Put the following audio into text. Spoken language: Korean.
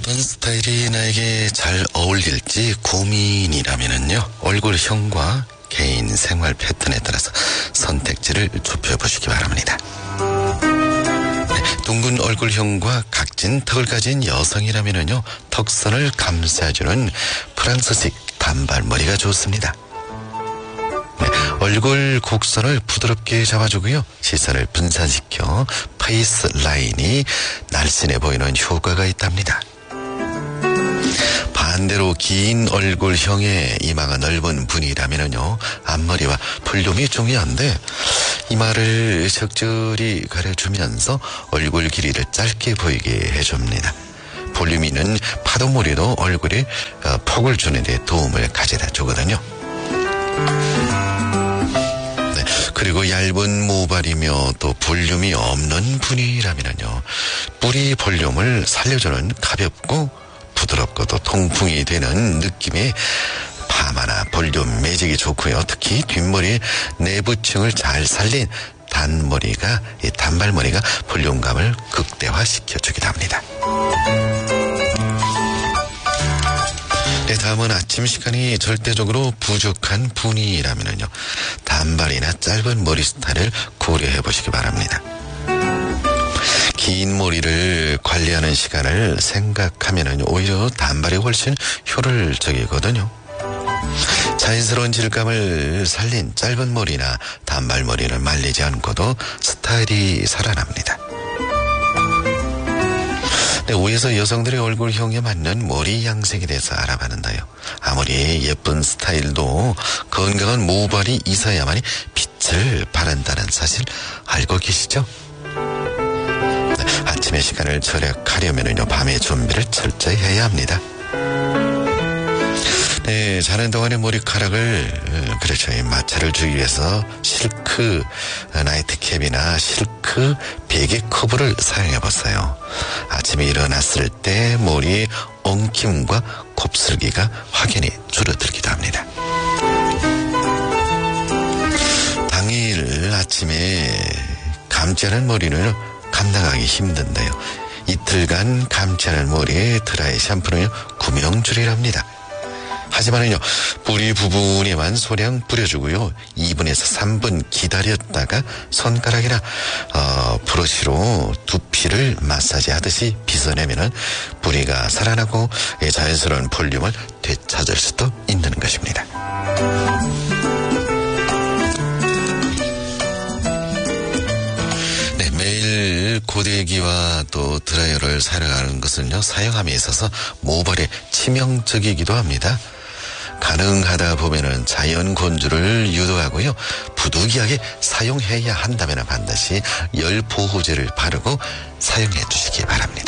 어떤 스타일이 나에게 잘 어울릴지 고민이라면요, 얼굴형과 개인 생활 패턴에 따라서 선택지를 좁혀보시기 바랍니다. 둥근 얼굴형과 각진 턱을 가진 여성이라면요, 턱선을 감싸주는 프랑스식 단발머리가 좋습니다. 얼굴 곡선을 부드럽게 잡아주고요, 시선을 분산시켜 페이스 라인이 날씬해 보이는 효과가 있답니다. 반대로 긴 얼굴형의 이마가 넓은 분이라면요, 앞머리와 볼륨이 중요한데 이마를 적절히 가려주면서 얼굴 길이를 짧게 보이게 해줍니다. 볼륨 있는 파도머리도 얼굴에 폭을 주는 데 도움을 가져다 주거든요. 그리고 얇은 모발이며 또 볼륨이 없는 분이라면요, 뿌리 볼륨을 살려주는 가볍고 부드럽고 또 통풍이 되는 느낌의 파마나 볼륨 매직이 좋고요. 특히 뒷머리 내부층을 잘 살린 단발머리가 볼륨감을 극대화시켜주기도 합니다. 네, 다음은 아침 시간이 절대적으로 부족한 분이라면요, 단발이나 짧은 머리 스타일을 고려해 보시기 바랍니다. 긴 머리를 관리하는 시간을 생각하면 오히려 단발이 훨씬 효율적이거든요. 자연스러운 질감을 살린 짧은 머리나 단발머리를 말리지 않고도 스타일이 살아납니다. 네, 5에서 여성들의 얼굴형에 맞는 머리 양색에 대해서 알아봤는데요, 아무리 예쁜 스타일도 건강한 모발이 있어야만이 빛을 발한다는 사실 알고 계시죠? 네, 아침의 시간을 절약하려면요, 밤의 준비를 철저히 해야 합니다. 네, 자는 동안의 머리카락을 마찰을 주기 위해서 실크 나이트캡이나 실크 베개 커버를 사용해봤어요. 아침에 일어났을 때 머리의 엉킴과 곱슬기가 확연히 줄어들기도 합니다. 당일 아침에 감지 않은 머리는 감당하기 힘든데요, 이틀간 감지 않은 머리에 드라이 샴푸는 구명줄이랍니다. 하지만은요, 뿌리 부분에만 소량 뿌려주고요, 2분에서 3분 기다렸다가 손가락이나 브러쉬로 두피를 마사지 하듯이 빗어내면은 뿌리가 살아나고 자연스러운 볼륨을 되찾을 수도 있는 것입니다. 네, 매일 고데기와 또 드라이어를 사용하는 것은요, 사용함에 있어서 모발에 치명적이기도 합니다. 가능하다 보면은 자연 건조를 유도하고요, 부득이하게 사용해야 한다면 반드시 열 보호제를 바르고 사용해 주시기 바랍니다.